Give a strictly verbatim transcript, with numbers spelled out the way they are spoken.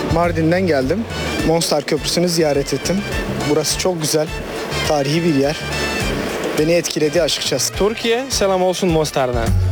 Mardin'den geldim. Mostar Köprüsü'nü ziyaret ettim. Burası çok güzel, tarihi bir yer. Beni etkiledi açıkçası. Türkiye selam olsun Mostar'dan.